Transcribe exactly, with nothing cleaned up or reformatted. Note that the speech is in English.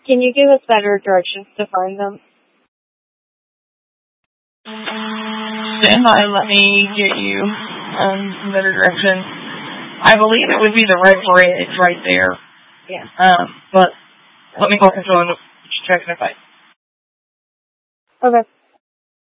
Can you give us better directions to find them? Stand by, let me get you um, better directions. I believe it would be the red bridge right there. Yeah. Um, but let me call control and check if I... Okay.